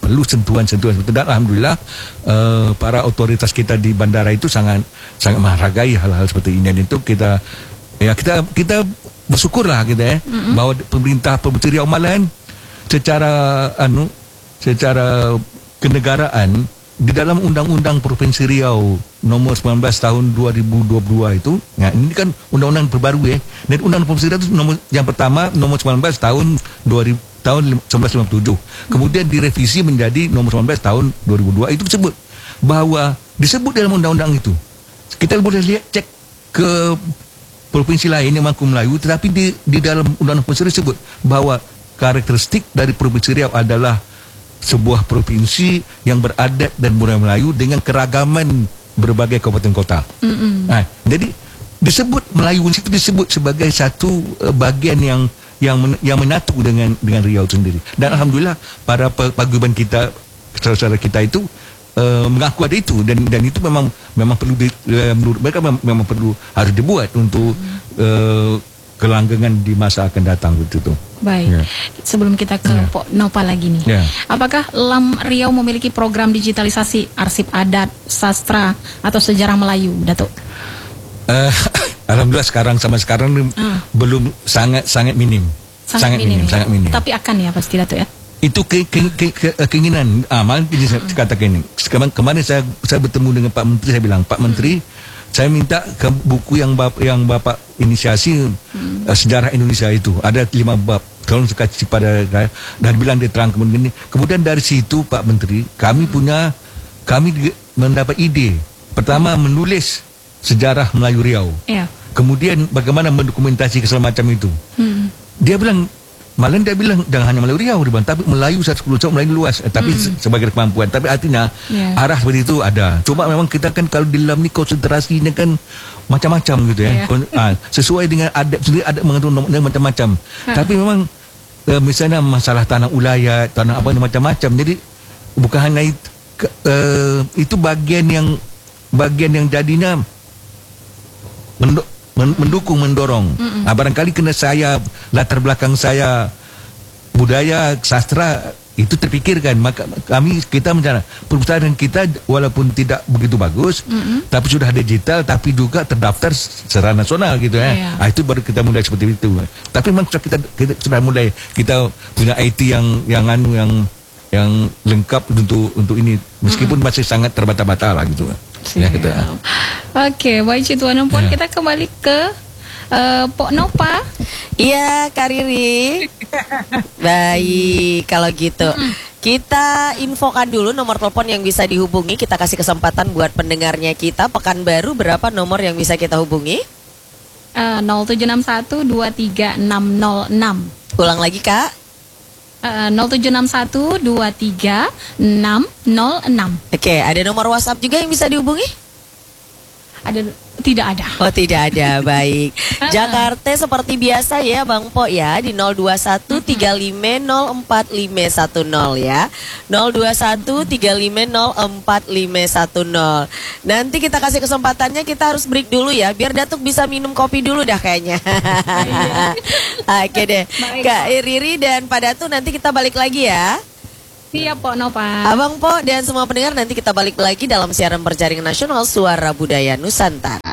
perlu sentuhan-sentuhan seperti itu. Dan alhamdulillah para otoritas kita di bandara itu sangat menghargai hal-hal seperti ini. Dan itu kita bersyukurlah kita bahwa pemerintah Provinsi Riau malahan secara kenegaraan di dalam Undang-Undang Provinsi Riau nomor 19 tahun 2022 itu, ya, ini kan undang-undang terbaru ya. Dan Undang-Undang Provinsi Riau itu yang pertama nomor 19 tahun 1957. Kemudian direvisi menjadi nomor 19 tahun 2002. Itu disebut dalam undang-undang itu. Kita boleh lihat cek ke provinsi lain yang mampu Melayu, tetapi di dalam Undang-Undang Provinsi Riau disebut bahwa karakteristik dari Provinsi Riau adalah sebuah provinsi yang beradat dan budaya Melayu dengan keragaman berbagai kabupaten kota. Nah, jadi disebut Melayu itu disebut sebagai satu bagian yang menyatu dengan Riau sendiri. Dan alhamdulillah para paguyuban kita, saudara kita itu mengaku ada itu, dan itu memang perlu menurut mereka memang perlu harus dibuat untuk kelanggengan di masa akan datang begitu. Baik, sebelum kita ke Pok Nova lagi nih, apakah LAM Riau memiliki program digitalisasi arsip adat, sastra atau sejarah Melayu, Datuk? Alhamdulillah sampai sekarang belum, sangat minim. Sangat minim. Tapi akan ya pasti, Datuk ya. Itu keinginan. Malah ini saya katakan ini. Kemarin saya bertemu dengan Pak Menteri, saya bilang, Pak Menteri, saya minta ke buku yang Bapak inisiasi sejarah Indonesia itu. Ada 5 bab. Tolong kasih pada saya. Dan bilang dia terang kemudian dari situ Pak Menteri, kami mendapat ide. Pertama menulis sejarah Melayu Riau. Kemudian bagaimana mendokumentasi segala macam itu. Dia bilang jangan hanya Melayu Riau, tapi Melayu Melayu luas, tapi sebagai kemampuan. Tapi artinya arah seperti itu ada. Cuma memang kita kan kalau di dalam ni konsentrasinya kan macam-macam gitu ya. Sesuai dengan adat sendiri, adat mengatur macam-macam. Tapi memang misalnya masalah tanah ulayat, tanah apa macam-macam. Jadi bukan hanya itu bagian yang jadinya mendukung, mendorong. Barangkali kena latar belakang saya budaya, sastra itu terpikirkan, maka kita mencari perpustakaan kita walaupun tidak begitu bagus, tapi sudah digital, tapi juga terdaftar secara nasional gitu ya. Itu baru kita mulai seperti itu. Tapi memang kita sudah mulai, kita punya IT yang lengkap untuk ini, meskipun masih sangat terbata-bata lah gitu. Oke, baik Tuan Empon, kita kembali ke Pok Nova. Iya, Kak Riri. Baik, kalau gitu kita infokan dulu nomor telepon yang bisa dihubungi. Kita kasih kesempatan buat pendengarnya kita. Pekanbaru, berapa nomor yang bisa kita hubungi? 0761 23606. Ulang lagi, Kak. 0761 23606. Oke, ada nomor WhatsApp juga yang bisa dihubungi? Tidak ada. Oh, tidak ada. Baik. Jakarta seperti biasa ya Bang Po ya, di 02135045510 ya. 02135045510. Nanti kita kasih kesempatannya, kita harus break dulu ya, biar Datuk bisa minum kopi dulu dah kayaknya. Oke deh. Kak Riri dan Pak Datuk, nanti kita balik lagi ya. Siap Pok Nova. Abang Po dan semua pendengar, nanti kita balik lagi dalam siaran berjaringan nasional Suara Budaya Nusantara.